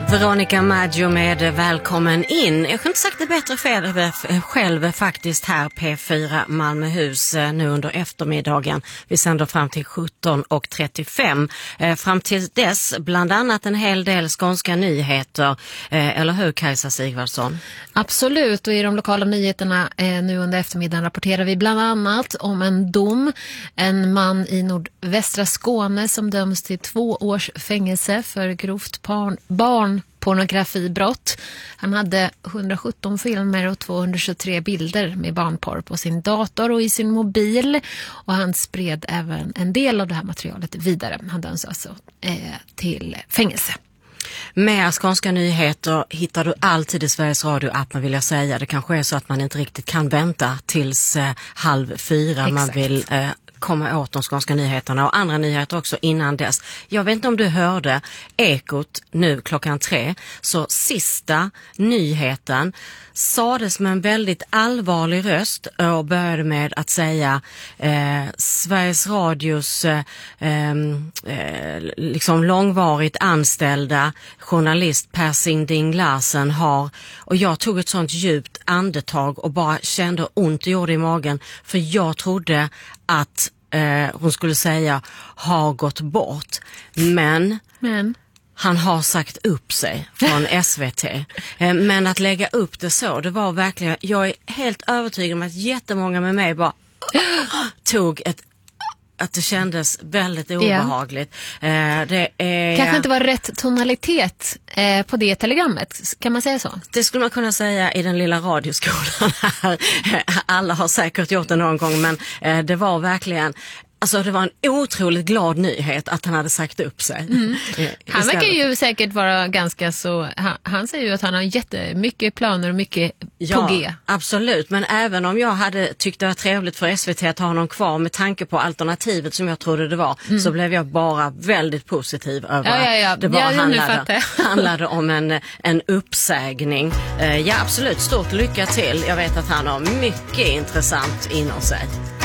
Veronica Maggio med välkommen in. Jag kunde inte sagt det bättre själv faktiskt här P4 Malmöhus nu under eftermiddagen. Vi sänder fram till 17:35. Fram till dess bland annat en hel del skånska nyheter. Eller hur Kajsa Sigvardsson? Absolut, och i de lokala nyheterna nu under eftermiddagen rapporterar vi bland annat om en dom. En man i nordvästra Skåne som döms till 2 års fängelse för grovt barnpornografibrott. Han hade 117 filmer och 223 bilder med barnporr på sin dator och i sin mobil. Och han spred även en del av det här materialet vidare. Han döms alltså till fängelse. Mer skånska nyheter hittar du alltid i Sveriges Radio-appen vill jag säga. Det kanske är så att man inte riktigt kan vänta tills 3:30. Exakt. Man vill komma åt de skånska nyheterna och andra nyheter också innan dess. Jag vet inte om du hörde Ekot nu 3:00, så sista nyheten sades med en väldigt allvarlig röst och började med att säga Sveriges Radios liksom långvarigt anställda journalist Per Sinding Larsen har, och jag tog ett sånt djupt andetag och bara kände ont i jord i magen, för jag trodde att hon skulle säga har gått bort, men han har sagt upp sig från SVT. Men att lägga upp det så, det var verkligen, jag är helt övertygad om att jättemånga med mig bara tog att det kändes väldigt obehagligt. Det är, kanske inte var rätt tonalitet på det telegrammet, kan man säga så? Det skulle man kunna säga i den lilla radioskolan här. Alla har säkert gjort det någon gång, men det var verkligen, alltså det var en otroligt glad nyhet att han hade sagt upp sig. Han verkar ju säkert vara ganska så, han säger ju att han har jättemycket planer och mycket på G. Absolut, men även om jag hade tyckt det var trevligt för SVT att ha honom kvar med tanke på alternativet som jag trodde det var, så blev jag bara väldigt positiv över att det bara handlade om en uppsägning. Ja, absolut, stort lycka till. Jag vet att han har mycket intressant inom sig.